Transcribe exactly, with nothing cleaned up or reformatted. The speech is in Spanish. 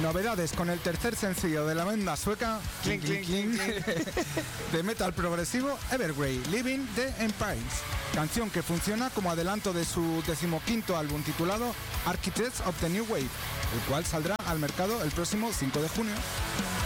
Novedades con el tercer sencillo de la banda sueca Clink, clink, clink, clink. de metal progresivo Evergrey, Living the Empires, canción que funciona como adelanto de su decimoquinto álbum titulado Architects of the New Wave, el cual saldrá al mercado el próximo cinco de junio.